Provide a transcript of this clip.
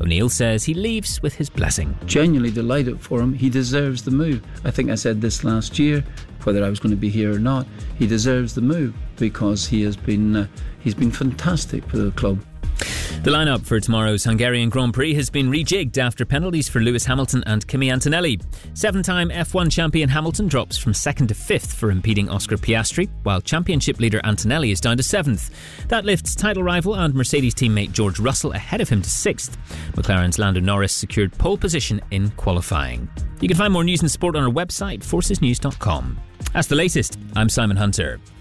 O'Neill says he leaves with his blessing. Genuinely delighted for him. He deserves the move. I think I said this last year, whether I was going to be here or not. He deserves the move because he's been fantastic for the club. The lineup for tomorrow's Hungarian Grand Prix has been rejigged after penalties for Lewis Hamilton and Kimi Antonelli. 7-time F1 champion Hamilton drops from 2nd to 5th for impeding Oscar Piastri, while championship leader Antonelli is down to 7th. That lifts title rival and Mercedes teammate George Russell ahead of him to 6th. McLaren's Lando Norris secured pole position in qualifying. You can find more news and sport on our website, forcesnews.com. That's the latest. I'm Simon Hunter.